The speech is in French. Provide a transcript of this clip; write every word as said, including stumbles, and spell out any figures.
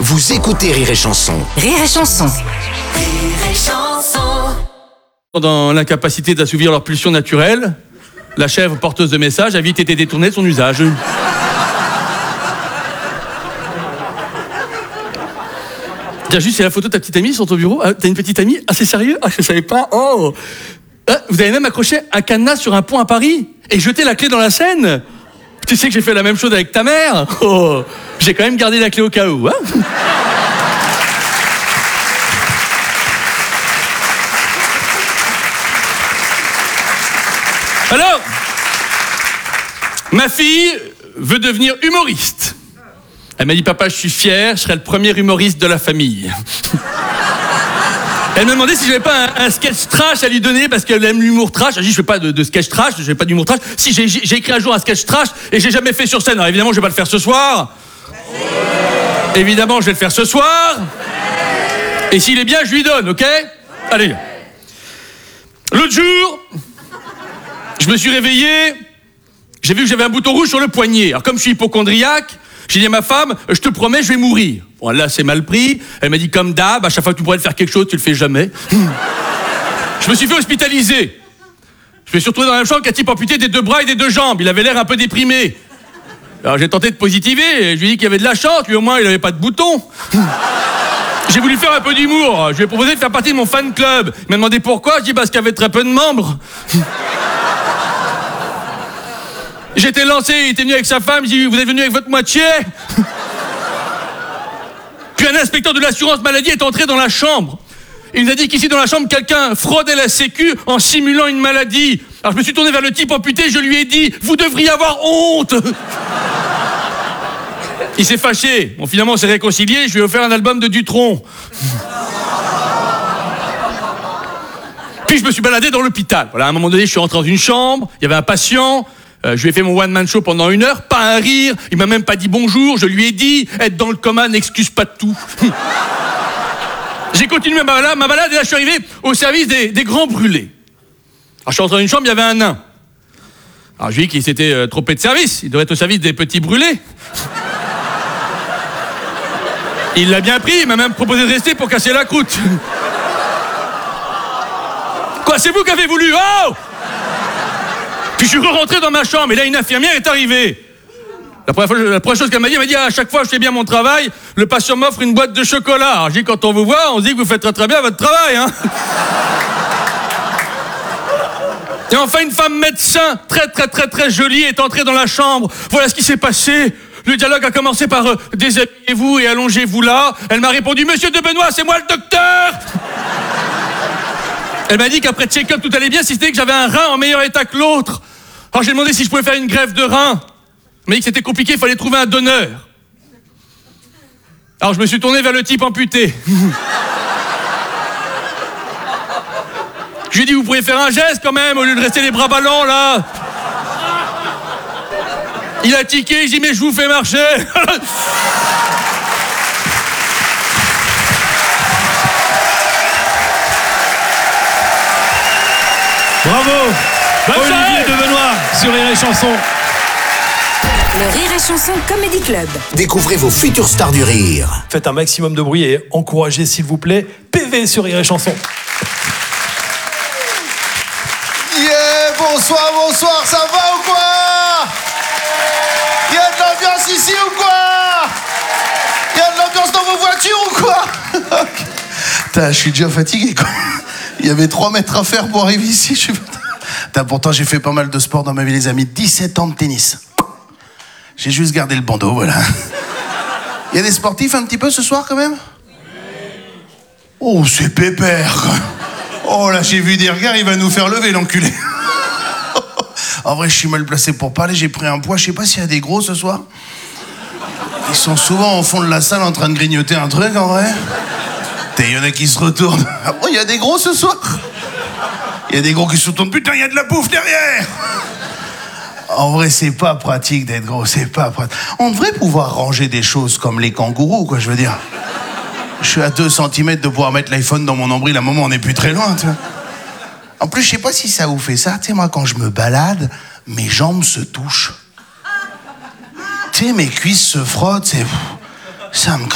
Vous écoutez Rire et Chanson. Rire et Chanson. Rire et Chanson. Dans l'incapacité d'assouvir leur pulsion naturelle, la chèvre porteuse de messages a vite été détournée de son usage. Tiens, juste, c'est la photo de ta petite amie sur ton bureau. Ah, t'as une petite amie? Ah, c'est sérieux? Ah, je savais pas. Oh ah, vous avez même accroché un cadenas sur un pont à Paris et jeté la clé dans la Seine? Tu sais que j'ai fait la même chose avec ta mère? Oh, j'ai quand même gardé la clé au cas où, hein? Alors, ma fille veut devenir humoriste. Elle m'a dit, papa, je suis fier, je serai le premier humoriste de la famille. Elle m'a demandé si j'avais pas un, un sketch trash à lui donner parce qu'elle aime l'humour trash. J'ai dit, je fais pas de, de sketch trash, je fais pas d'humour trash. Si, j'ai, j'ai écrit un jour un sketch trash et j'ai jamais fait sur scène. Alors évidemment, je vais pas le faire ce soir. Évidemment, je vais le faire ce soir. Et s'il est bien, je lui donne, ok? Allez. L'autre jour, je me suis réveillé, j'ai vu que j'avais un bouton rouge sur le poignet. Alors comme je suis hypocondriaque, j'ai dit à ma femme, je te promets, je vais mourir. Bon, là, c'est mal pris. Elle m'a dit, comme d'hab, à chaque fois que tu pourrais faire quelque chose, tu le fais jamais. Je me suis fait hospitaliser. Je me suis retrouvé dans la même chambre qu'un type amputé des deux bras et des deux jambes. Il avait l'air un peu déprimé. Alors j'ai tenté de positiver, et je lui ai dit qu'il y avait de la chance, lui au moins, il n'avait pas de bouton. J'ai voulu faire un peu d'humour. Je lui ai proposé de faire partie de mon fan club. Il m'a demandé pourquoi. Je dis, parce qu'il y avait très peu de membres. J'étais lancé, il était venu avec sa femme, j'ai dit, vous êtes venu avec votre moitié? Puis un inspecteur de l'assurance maladie est entré dans la chambre. Il nous a dit qu'ici dans la chambre, quelqu'un fraudait la sécu en simulant une maladie. Alors je me suis tourné vers le type amputé, je lui ai dit, vous devriez avoir honte. Il s'est fâché. Bon, finalement, on s'est réconciliés, je lui ai offert un album de Dutronc. Puis je me suis baladé dans l'hôpital. Voilà, à un moment donné, je suis rentré dans une chambre, il y avait un patient. Euh, je lui ai fait mon one-man show pendant une heure, pas un rire, il m'a même pas dit bonjour, je lui ai dit, être dans le coma n'excuse pas de tout. J'ai continué ma balade, ma balade et là je suis arrivé au service des, des grands brûlés. Alors je suis rentré dans une chambre, il y avait un nain. Alors je lui ai dit qu'il s'était euh, trompé de service, il devrait être au service des petits brûlés. Il l'a bien pris, il m'a même proposé de rester pour casser la croûte. Quoi, c'est vous qui avez voulu? Oh! Puis je suis rentré dans ma chambre et là une infirmière est arrivée. La première, fois, la première chose qu'elle m'a dit, elle m'a dit, à chaque fois que je fais bien mon travail, le patient m'offre une boîte de chocolat. Alors j'ai dit, quand on vous voit, on se dit que vous faites très très bien votre travail, hein. Et enfin une femme médecin, très très très très jolie, est entrée dans la chambre. Voilà ce qui s'est passé. Le dialogue a commencé par euh, déshabillez-vous et allongez-vous là. Elle m'a répondu, monsieur de Benoît, c'est moi le docteur. Elle m'a dit qu'après check-up tout allait bien, si c'était que j'avais un rein en meilleur état que l'autre. Alors j'ai demandé si je pouvais faire une greffe de rein. Elle m'a dit que c'était compliqué, il fallait trouver un donneur. Alors je me suis tourné vers le type amputé. Je lui ai dit, vous pourriez faire un geste quand même, au lieu de rester les bras ballants là. Il a tiqué, j'ai dit, mais je vous fais marcher. Bravo, Olivier de Benoît sur Rire et Chanson. Le Rire et Chanson Comedy Club. Découvrez vos futures stars du rire. Faites un maximum de bruit et encouragez s'il vous plaît P V sur Rire et Chanson. Yeah, bonsoir, bonsoir, ça va ou quoi? Il y a de l'ambiance ici ou quoi? Il y a de l'ambiance dans vos voitures ou quoi? Putain, je suis déjà fatigué quoi. Il y avait trois mètres à faire pour arriver ici. Je suis... Putain, pourtant, j'ai fait pas mal de sport dans ma vie, les amis. dix-sept ans de tennis. J'ai juste gardé le bandeau, voilà. Il y a des sportifs un petit peu ce soir, quand même? Oh, c'est pépère. Oh, là, j'ai vu des regards, il va nous faire lever, l'enculé. En vrai, je suis mal placé pour parler. J'ai pris un poids. Je sais pas s'il y a des gros ce soir. Ils sont souvent au fond de la salle en train de grignoter un truc, en vrai. Il y en a qui se retournent. Ah bon, il y a des gros ce soir? Il y a des gros qui se retournent. Putain, il y a de la bouffe derrière. En vrai, c'est pas pratique d'être gros, c'est pas pratique. On devrait pouvoir ranger des choses comme les kangourous, quoi, je veux dire. Je suis à deux centimètres de pouvoir mettre l'iPhone dans mon nombril. À un moment, on n'est plus très loin, tu vois. En plus, je sais pas si ça vous fait ça. Tu sais, moi, quand je me balade, mes jambes se touchent. Tu sais, mes cuisses se frottent, c'est... Ça me